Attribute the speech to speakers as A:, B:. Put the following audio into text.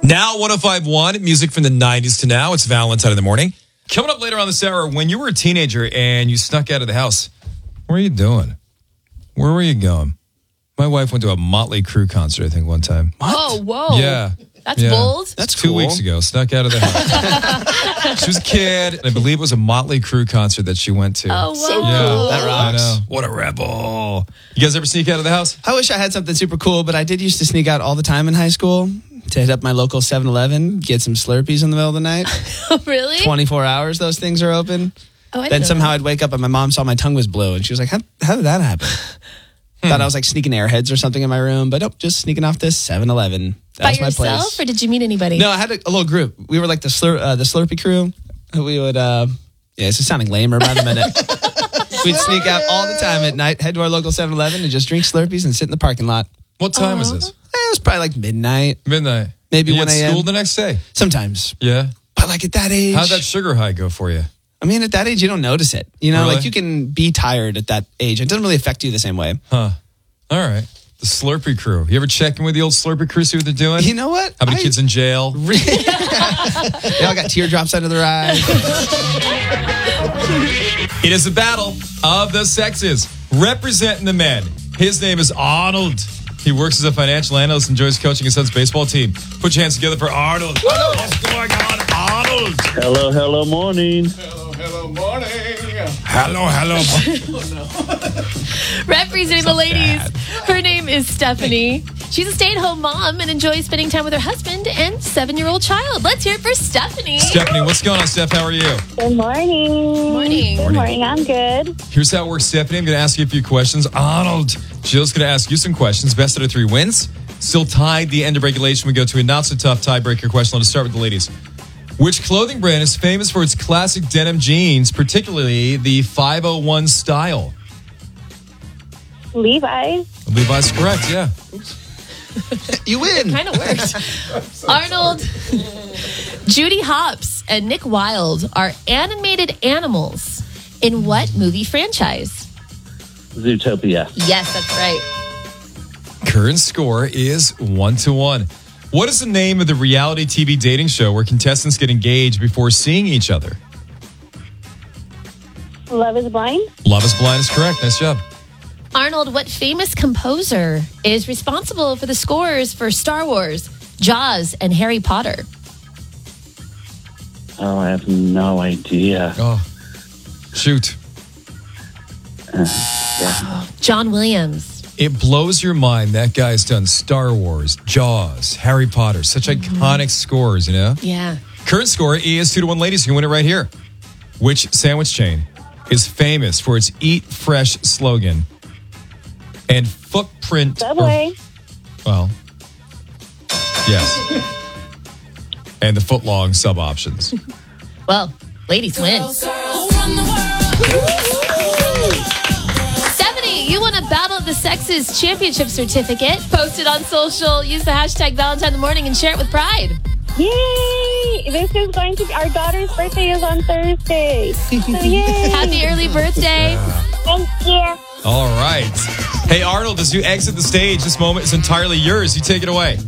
A: Now 105.1, music from the 90s to now. It's Valentine in the morning. Coming up later on this hour, when you were a teenager and you snuck out of the house, what were you doing? Where were you going? My wife went to a Motley Crue concert, I think, one time.
B: What?
C: Oh, whoa.
A: Yeah.
C: That's bold.
A: That's 2 weeks ago. Snuck out of the house. She was a kid. And I believe it was a Motley Crue concert that she went to.
C: Oh, wow.
B: So cool.
A: Yeah,
B: That rocks.
A: I know. What a rebel. You guys ever sneak out of the house?
B: I wish I had something super cool, but I did used to sneak out all the time in high school to hit up my local 7-Eleven, get some Slurpees in the middle of the night.
C: Really?
B: 24 hours those things are open.
C: Oh, I didn't
B: Then
C: know
B: somehow
C: that.
B: I'd wake up and my mom saw my tongue was blue and she was like, how did that happen? Thought I was like sneaking Airheads or something in my room, but nope, just sneaking off this 7-Eleven. That
C: By
B: was my
C: yourself,
B: place.
C: or did you meet anybody?
B: No, I had a little group. We were like the Slurpee crew. We would, yeah, it's just sounding lamer by the minute. We'd sneak out all the time at night, head to our local 7-Eleven and just drink Slurpees and sit in the parking lot.
A: What time was this?
B: It was probably like midnight,
A: Midnight.
B: maybe
A: You
B: 1
A: had
B: a.m.
A: school the next day?
B: Sometimes.
A: Yeah.
B: But like at that age,
A: How'd that sugar high go for you?
B: I mean, at that age, you don't notice it. You know,
A: Really?
B: like you can be tired at that age. It doesn't really affect you the same way.
A: Huh. All right. The Slurpee crew. You ever check in with the old Slurpee crew, see what they're doing?
B: You know what?
A: How many kids in jail?
B: They all got teardrops under their eyes.
A: It is a battle of the sexes. Representing the men. His name is Arnold. He works as a financial analyst and enjoys coaching his son's baseball team. Put your hands together for Arnold. What's going on, Arnold?
D: Hello, morning.
A: Hello.
C: Representing the ladies, her name is Stephanie. She's a stay-at-home mom and enjoys spending time with her husband and 7-year-old child. Let's hear it for Stephanie.
A: Stephanie, what's going on, Steph? How are you?
E: Good morning.
C: Morning.
E: Good morning. I'm good.
A: Here's how it works, Stephanie. I'm going to ask you a few questions. Arnold, Jill's going to ask you some questions. Best out of 3 wins. Still tied. The end of regulation. We go to a not-so-tough tiebreaker question. Let's start with the ladies. Which clothing brand is famous for its classic denim jeans, particularly the 501 style?
E: Levi's.
A: Levi's correct, yeah.
B: You win.
C: Kind of worked. Arnold, Judy Hopps, and Nick Wilde are animated animals in what movie franchise?
D: Zootopia.
C: Yes, that's right.
A: Current score is 1-1. What is the name of the reality TV dating show where contestants get engaged before seeing each other?
E: Love is Blind.
A: Love is Blind is correct. Nice job.
C: Arnold, what famous composer is responsible for the scores for Star Wars, Jaws, and Harry Potter?
D: Oh, I have no idea.
A: Oh, shoot.
C: John Williams.
A: It blows your mind that guy's done Star Wars, Jaws, Harry Potter. Such iconic scores, you know?
C: Yeah.
A: Current score is 2-1, ladies. You can win it right here. Which sandwich chain is famous for its Eat Fresh slogan and footprint?
E: Subway.
A: Well, yes. And the foot-long sub-options.
C: Well, ladies win. Stephanie, you won a Battle of the Sexes championship certificate. Post it on social. Use the hashtag Valentine in the morning and share it with pride.
E: Yay! This is going to be our daughter's birthday is on Thursday. So yay!
C: Happy early birthday.
E: Thank you.
A: All right. Hey, Arnold, as you exit the stage, this moment is entirely yours. You take it away.